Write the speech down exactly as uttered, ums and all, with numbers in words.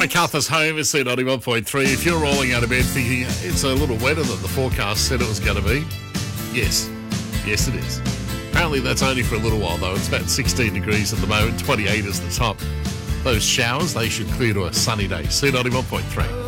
MacArthur's home is C ninety-one point three. If you're rolling out of bed thinking it's a little wetter than the forecast said it was going to be, yes, yes it is. Apparently that's only for a little while though. It's about sixteen degrees at the moment, twenty-eight is the top. Those showers, they should clear to a sunny day. C ninety-one point three.